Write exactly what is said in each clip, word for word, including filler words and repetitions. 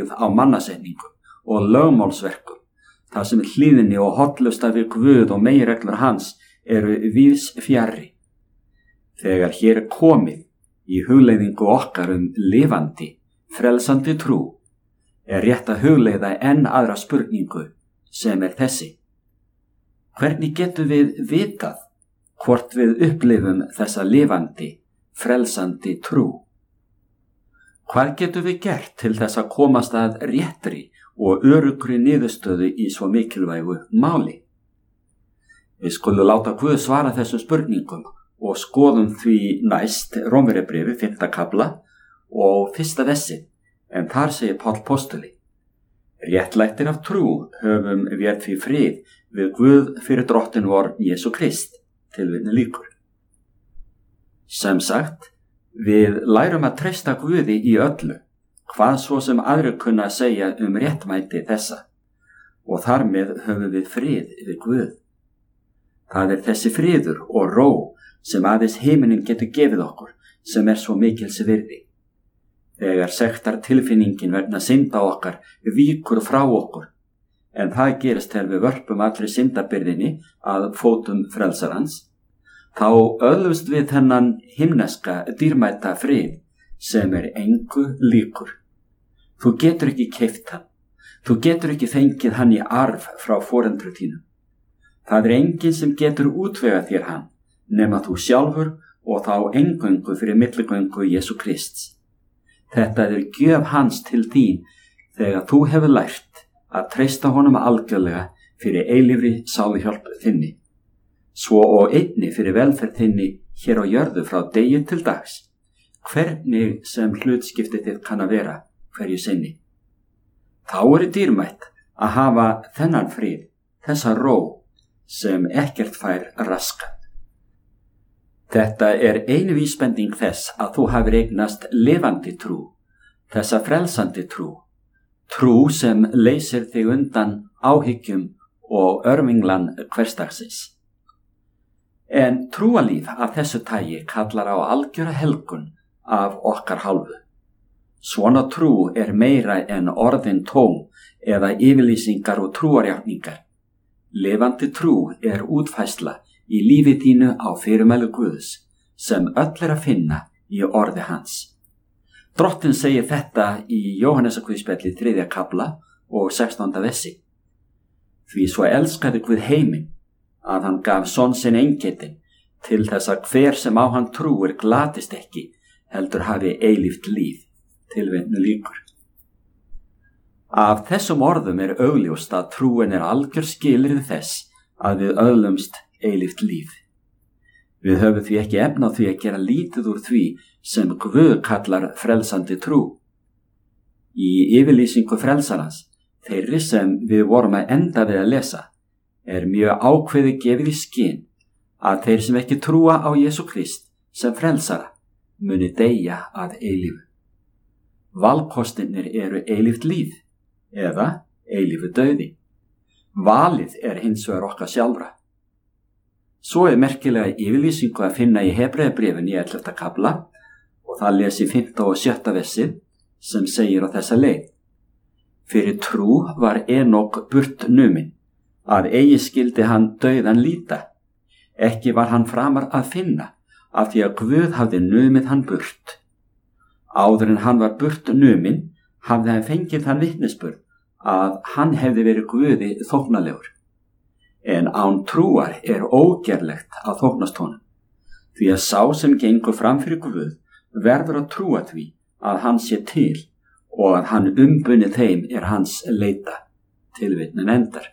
byggð á mannasetningum og lögmálsverkum, þar sem hlýðni og hollusta við Guð og meginreglur hans eru víðs fjarri. Þegar hér er komið í hugleiðingu okkar um lifandi, frelsandi trú, er rétt að hugleiða enn aðra spurningu sem er þessi. Hvernig getum við vitað hvort við upplifum þessa lifandi, frelsandi trú? Hvað getum við gert til þess að komast að réttri og öruggri niðurstöðu í svo mikilvægu máli? Við skulum láta Guð svara þessum spurningum og skoðum því næst Rómverjabréfið fimmta kafla og fyrsta vessið, en þar segir Páll postuli: Réttlættir af trú höfum við því frið við Guð fyrir drottin vor Jesú Krist, tilvitnun lýkur. Sem sagt, við lærum að treysta Guði í öllu, hvað svo sem aðrir kunna að segja um réttmæti þessa, og þar með höfum við frið við Guð. Það er þessi friður og ró sem aðeins heiminin getur gefið okkur, sem er svo mikils virði. Þegar sektar tilfinningin vegna synda okkar víkur frá okkur, en það gerist þegar við vörpum allri syndabyrðinni að fótum frelsarans, þá öðlumst við þennan himneska dýrmæta frið sem er engu líkur. Þú getur ekki keypt hann, þú getur ekki fengið hann í arf frá foreldrum þínum. Það er enginn sem getur útvegað þér hann, nema þú sjálfur og þá eingöngu fyrir milligöngu Jesú Krists. Þetta er gjöf hans til þín þegar þú hefur lært að treysta honum algjörlega fyrir eilífri sáluhjálp þinni, svo og einni fyrir velferð þinni hér á jörðu frá degi til dags, hvernig sem hlutskiptið þitt kann að vera hverju sinni. Þá er dýrmætt að hafa þennan frið, þessa ró sem ekkert fær raskat. Þetta er einu vísbending þess að þú hafir eignast lifandi trú, þessa frelsandi trú, trú sem leysir þig undan áhyggjum og örvinglan hversdagsins. En trúalíf af þessu tagi kallar á algjöra helgun af okkar hálfu. Svona trú er meira en orðin tóm eða yfirlýsingar og trúarjátningar. Lifandi trú er útfærsla í lífi þínu á fyrirmæli Guðs, sem öll er að finna í orði hans. Drottinn segir þetta í Jóhannesarguðspjalli þriðja kafla og sextánda vessi. Því svo elskaði Guð heiminn, að hann gaf son sinn eingetinn, til þess að hver sem á hann trúir glatist ekki, heldur hafi eilíft líf, tilvitnun lýkur. Af þessum orðum er augljóst að trúin er algjör skilyrði þess að við öðlumst eilíft líf. Við höfum því ekki efna á því að gera lítið úr því sem Guð kallar frelsandi trú. Í yfirlýsingu frelsarans, þeirri sem við vorum að enda við að lesa, er mjög ákveðið gefið í skyn að þeir sem ekki trúa á Jesú Krist sem frelsara muni deyja að eilífu. Valkostirnir eru eilíft líf eða eilífu dauði. Valið er hins vegar okkar sjálfra. Svo er merkilega yfirlýsingu að finna í Hebreabréfinu í ellefta kafla og það lesi fimmta og sjötta versið sem segir á þessa leið: Fyrir trú var Enok burt numinn, að eigi skildi hann dauðan líta. Ekki var hann framar að finna, af því að Guð hafði numið hann burt. Áður en hann var burt numinn, hafði hann fengið þann vitnisburð að hann hefði verið Guði þóknalegur. En án trúar er ógerlegt að þóknast honum, því að sá sem gengur fram fyrir Guð verður að trúa því að hann sé til og að hann umbunni þeim er hans leita, tilvitnun endar.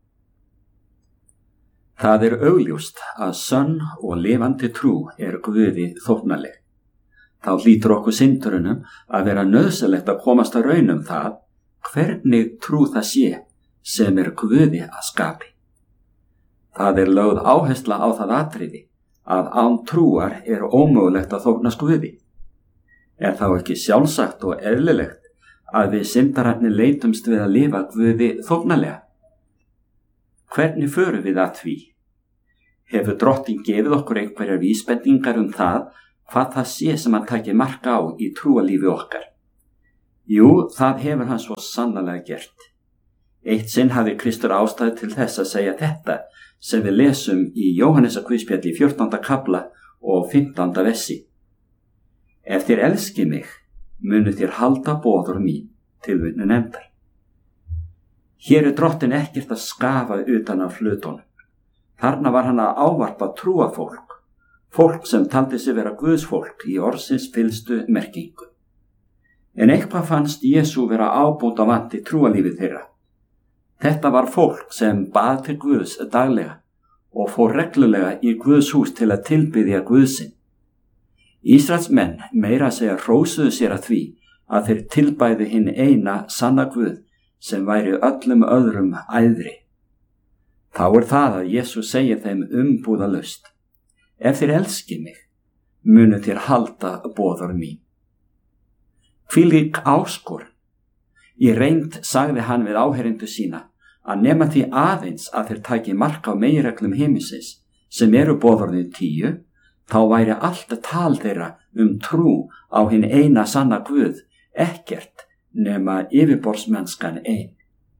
Það er augljóst að sönn og lifandi trú er Guði þóknaleg. Þá hlýtur okkur syndurunum að vera nauðsynlegt að komast að raun um það hvernig trú það sé sem er Guði að skapi. Það er lögð áhersla á það atriði að án trúar er ómögulegt að þóknast Guði. Er þá ekki sjálfsagt og eðlilegt að við syndararnir leitumst við að lifa Guði þóknalega? Hvernig förum við að því? Hefur Drottinn gefið okkur einhverjar vísbendingar um það hvað það sé sem hann taki mark á í trúalífi okkar? Jú, það hefur hann svo sannarlega gert. Eitt sinn hafði Kristur ástæðu til þess að segja þetta sem við lesum í Jóhannesarguðspjalli fjórtánda kafla og fimmtánda vessi. Ef þér elski mig, munu þér halda boður mín, tilvitnun endar. Hér er Drottinn ekkert að skafa utan af hlutunum. Þarna var hann að ávarpa trúa fólk, fólk sem taldi sig vera Guðsfólk í orðsins fyllstu merkingu. En eitthvað fannst Jesú vera ábóta vant í trúalífið þeirra. Þetta var fólk sem bað til Guðs daglega og fór reglulega í Guðs hús til að tilbiðja Guðsinn. Ísraels menn meira að segja hrósuðu sér að því að þeir tilbæðu hinn eina sanna Guð sem væri öllum öðrum æðri. Þá er það að Jesús segir þeim umbúðalaust: ef þér elski mig, munu þér halda boður mín. Hvílík áskorun. Í reynd sagði hann við áheyrendur sína að nema því aðeins að þeir taki mark á meginreglum himinsins sem eru boðorðin tíu, þá væri allt tal þeirra um trú á hinn eina sanna Guð ekkert nema yfirborðsmennskan ein.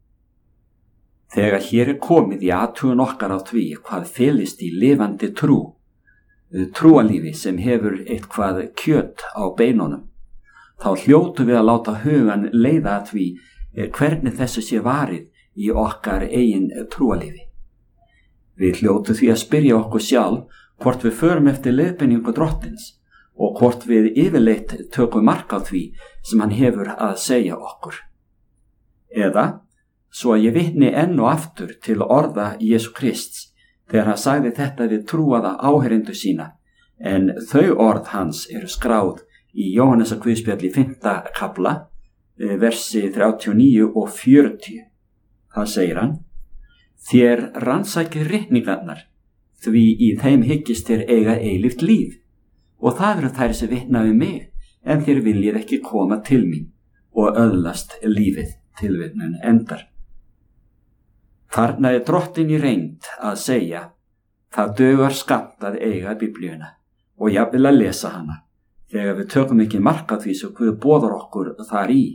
Þegar hér er komið í athugun okkar á því hvað felist í lifandi trú, trúalífi sem hefur eitthvað kjöt á beinunum, þá hljótu við að láta hugan leiða að því hvernig þessu sé varið í okkar eigin trúalífi. Við hljótu því að spyrja okkur sjálf hvort við förum eftir leiðbeiningu Drottins og hvort við yfirleitt tökum mark á því sem hann hefur að segja okkur. Eða, svo að ég vitni enn og aftur til orða Jesú Krists þegar hann sagði þetta við trúaða áheyrendur sína, en þau orð hans eru skráð í Jóhannesarguðspjalli fimmta kafla, versi þrjátíu og níu og fjörutíu. Það segir hann: þér rannsækið ritningarnar, því í þeim hyggist þér eiga eilíft líf, og það eru þær sem vitna við mig, en þér viljið ekki koma til mín og öðlast lífið, tilvitnun endar. Þarna er Drottinn í reynd að segja: það dugar skammt að eiga Biblíuna og jafnvel að lesa hana, þegar við tökum ekki mark á því sem Guð boðar okkur þar í.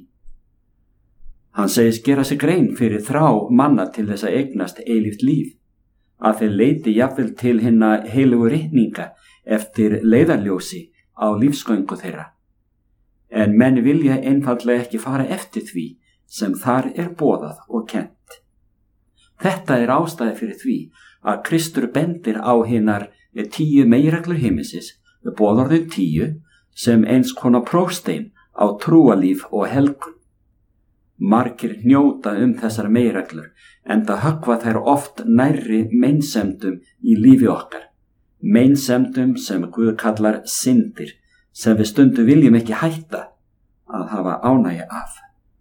Hann segist gera sig grein fyrir þrá manna til þess að eignast eilíft líf, að þeir leiti jafnvel til hinna heilögu ritninga eftir leiðarljósi á lífsgöngu þeirra. En menn vilja einfaldlega ekki fara eftir því sem þar er boðað og kennt. Þetta er ástæði fyrir því að Kristur bendir á hinnar tíu meginreglur himinsins, boðorðin tíu, sem eins konar prófstein á trúalíf og helgun. Margir hnjóta um þessar meginreglur, enda höggva þær oft nærri meinsemdum í lífi okkar, meinsemdum sem Guð kallar syndir, sem við stundum viljum ekki hætta að hafa ánægju af.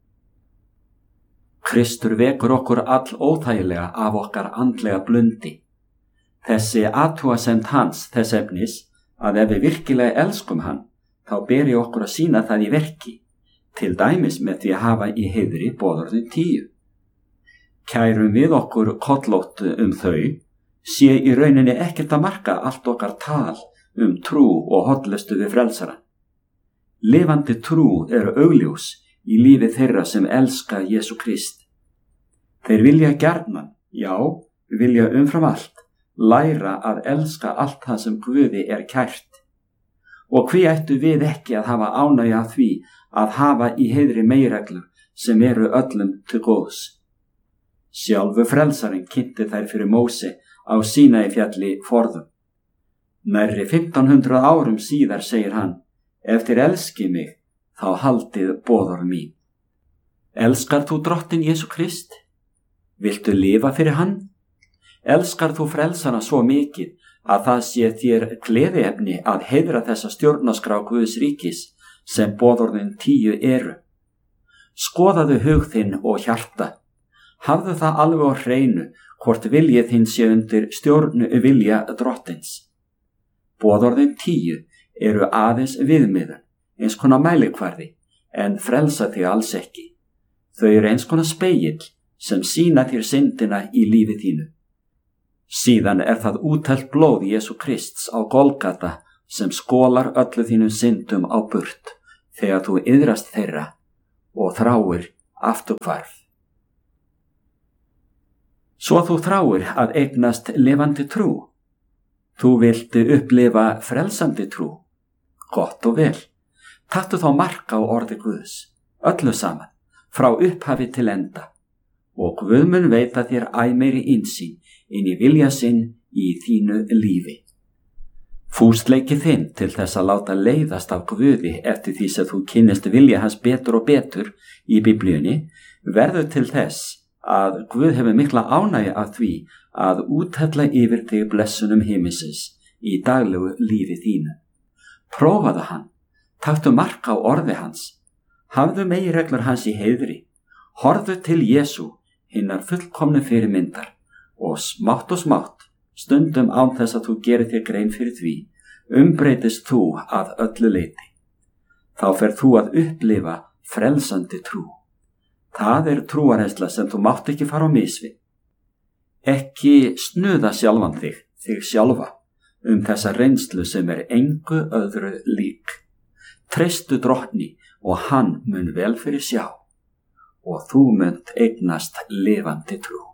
Kristur vekur okkur all óþægilega af okkar andlega blundi. Þessi athugasemd hans þess efnis að ef við virkilega elskum hann, þá beri okkur að sýna það í verki, til dæmis með því að hafa í heiðri boðorðin tíu. Kærum við okkur kollótt um þau, sé í rauninni ekkert að marka allt okkar tal um trú og hollustu við frelsarann. Lifandi trú eru augljós í lífi þeirra sem elska Jesú Krist. Þeir vilja gjarnan, já, vilja umfram allt, læra að elska allt það sem Guði er kært. Og hví ættu við ekki að hafa ánægju af því að hafa í heiðri meginreglur sem eru öllum til góðs. Sjálfu frelsarinn kynnti þær fyrir Móse á Sínai fjalli forðum. Nærri fimmtán hundruð árum síðar segir hann: ef þér elski mig, þá haldið boðorð mín. Elskar þú Drottinn Jesú Krist? Viltu lifa fyrir hann? Elskar þú frelsara svo mikið að það sé þér gleðiefni að heiðra þessa stjórnarskrá Guðs ríkis sem boðorðin tíu eru? Skoðaðu hug þinn og hjarta. Hafðu það alveg á hreinu hvort viljið þinn sé undir stjórnu vilja Drottins. Boðorðin tíu eru aðeins viðmiðun, eins konar mælikvarði, en frelsa þig alls ekki. Þau eru eins konar spegill sem sýna þér syndina í lífi þínu. Síðan er það úthellt blóð Jesú Krists á Golgata sem skólar öllu þínum syndum á burt þegar þú iðrast þeirra og þráir afturhvarf. Svo þú þráir að eignast lifandi trú. Þú vilt upplifa frelsandi trú. Gott og vel. Taktu þá mark á orði Guðs, öllu saman, frá upphafi til enda, og Guð mun veita þér æ meiri innsýn inn í vilja sinn í þínu lífi. Fúsleiki þinn til þess að láta leiðast af Guði eftir því sem þú kynnist vilja hans betur og betur í Biblíunni verður til þess að Guð hefur mikla ánægju af því að úthella yfir þig blessunum himinsins í daglegu lífi þínu. Prófaðu hann, taktu mark á orði hans, hafðu meginreglur hans í heiðri, horfðu til Jesú, hinnar fullkomnu fyrirmyndar, og smátt og smátt, stundum án þess að þú gerir þér grein fyrir því, umbreytist þú að öllu leyti. Þá fer þú að upplifa frelsandi trú. Það er trúarreynsla sem þú mátt ekki fara á mis við. Ekki snuða sjálfan þig, þig sjálfa, um þessa reynslu sem er engu öðru lík. Treystu Drottni og hann mun vel fyrir sjá, og þú munt eignast lifandi trú.